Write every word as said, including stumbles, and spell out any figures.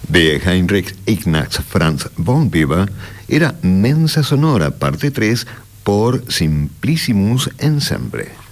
de Heinrich Ignaz Franz von Weber era Mensa Sonora, parte tres, por Simplicissimus Ensemble.